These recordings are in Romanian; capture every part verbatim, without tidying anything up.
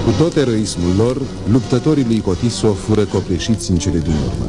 Cu tot eroismul lor, luptătorii lui Cotiso fură copleșiți în cele din urmă.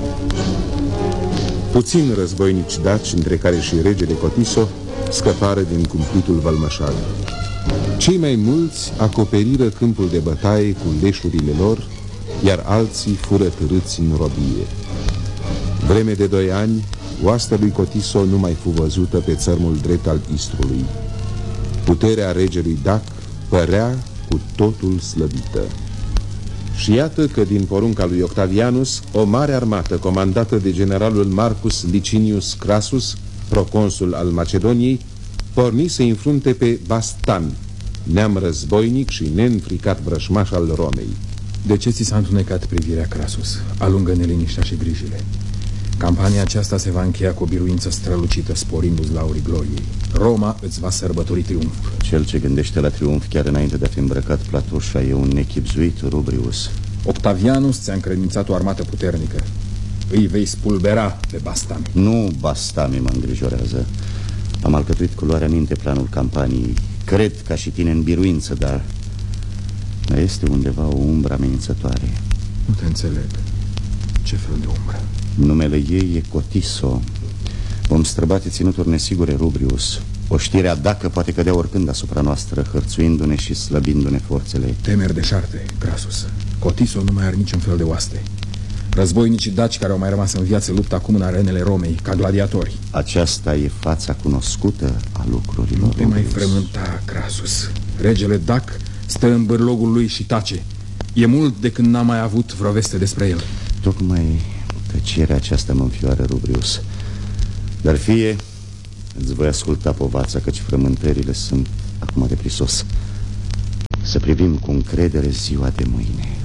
Puțini războinici daci, între care și regele Cotiso, scăpară din cumplitul vălmășag. Cei mai mulți acoperiră câmpul de bătaie cu leșurile lor, iar alții fură târâți în robie. Vreme de doi ani, oastea lui Cotiso nu mai fu văzută pe țărmul drept al Istrului. Puterea regelui Dac părea cu totul slăbită. Și iată că din porunca lui Octavianus, o mare armată comandată de generalul Marcus Licinius Crassus, proconsul al Macedoniei, porni să înfrunte pe Bastan, neam războinic și neînfricat vrășmaș al Romei. De ce ți s-a întunecat privirea, Crassus? Alungă neliniștea și grijile. Campania aceasta se va încheia cu o biruință strălucită, sporindu-ți laurii gloriei. Roma îți va sărbători triumf. Cel ce gândește la triumf chiar înainte de a fi îmbrăcat platoșa e un nechipzuit, Rubrius. Octavianus ți-a încredințat o armată puternică. Îi vei spulbera pe Bastami. Nu Bastami mă îngrijorează. Am alcătuit cu luarea minte planul campaniei. Cred ca și tine în biruință, dar mai este undeva o umbră amenințătoare. Nu te înțeleg. Ce fel de umbră? Numele ei e Cotiso. Vom străbate ținuturi nesigure, Rubrius. Oștirea dacă poate cădea oricând asupra noastră, hărțuindu-ne și slăbindu-ne forțele. Temeri deșarte, Crassus. Cotiso nu mai are niciun fel de oaste. Războinicii daci care au mai rămas în viață luptă acum în arenele Romei, ca gladiatori. Aceasta e fața cunoscută a lucrurilor. Nu te mai frământa, Crassus. Regele Dac stă în bârlogul lui și tace. E mult de când n-am mai avut vreo veste despre el. Tocmai tăcerea aceasta mă înfioară, Rubrius. Dar fie, îți voi asculta povața, căci frământările sunt acum de prisos. Să privim cu încredere ziua de mâine.